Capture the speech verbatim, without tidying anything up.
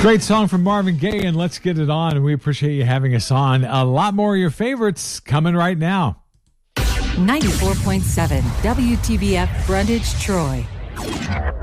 Great song from Marvin Gaye, and let's get it on. We appreciate you having us on. A lot more of your favorites coming right now. ninety-four point seven W T B F Brundage, Troy.